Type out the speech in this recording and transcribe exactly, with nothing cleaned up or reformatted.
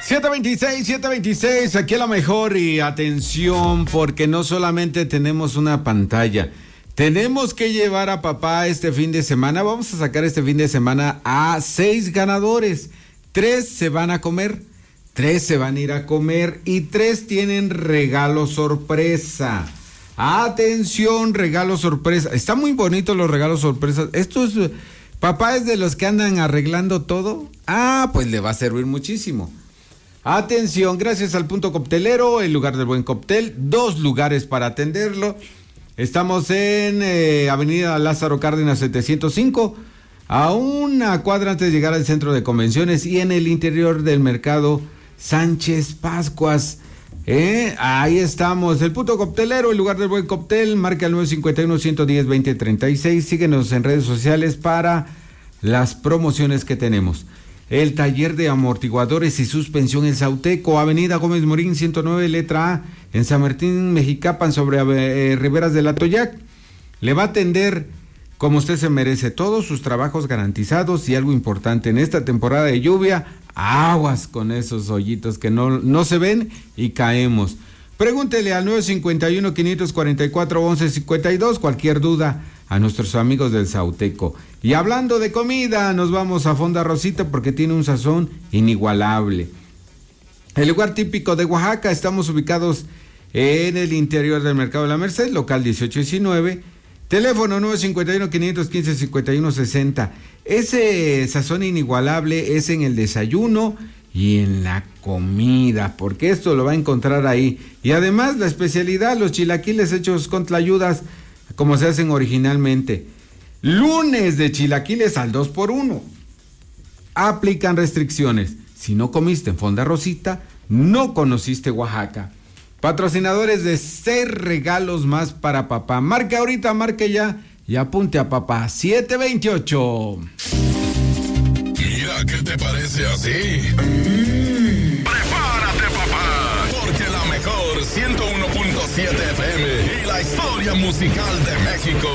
siete veintiséis, siete veintiséis, aquí a lo mejor y atención porque no solamente tenemos una pantalla, tenemos que llevar a papá este fin de semana, vamos a sacar este fin de semana a seis ganadores, tres se van a comer, tres se van a ir a comer y tres tienen regalo sorpresa. Atención, regalo sorpresa, están muy bonitos los regalos sorpresas, esto es, papá es de los que andan arreglando todo, ah, pues le va a servir muchísimo. Atención, gracias al Punto Coctelero, el lugar del buen cóctel, dos lugares para atenderlo. Estamos en eh, Avenida Lázaro Cárdenas setecientos cinco, a una cuadra antes de llegar al centro de convenciones y en el interior del mercado Sánchez Pascuas. Eh, ahí estamos, el Punto Coctelero, el lugar del buen cóctel, marca el nueve cinco uno, uno uno cero, dos cero tres seis. Síguenos en redes sociales para las promociones que tenemos. El taller de amortiguadores y suspensión en Sauteco, Avenida Gómez Morín ciento nueve, letra A, en San Martín, Mexicapan, sobre eh, Riberas del Atoyac. Le va a atender como usted se merece, todos sus trabajos garantizados y algo importante, en esta temporada de lluvia, aguas con esos hoyitos que no, no se ven y caemos. Pregúntele al nueve cinco uno, cinco cuatro cuatro, once cincuenta y dos, cualquier duda a nuestros amigos del Sauteco. Y hablando de comida, nos vamos a Fonda Rosita porque tiene un sazón inigualable. El lugar típico de Oaxaca, estamos ubicados en el interior del Mercado de la Merced, local dieciocho diecinueve, teléfono nueve cinco uno, cinco uno cinco, cinco uno seis cero. Ese sazón inigualable es en el desayuno y en la comida, porque esto lo va a encontrar ahí. Y además la especialidad, los chilaquiles hechos con tlayudas, como se hacen originalmente. Lunes de chilaquiles al dos por uno. Aplican restricciones. Si no comiste en Fonda Rosita, no conociste Oaxaca. Patrocinadores de seis regalos más para papá. Marque ahorita, marque ya y apunte a papá. siete veintiocho. Mira, ¿qué te parece así? Mm. Prepárate, papá, porque la mejor ciento uno punto siete F M y la historia musical de México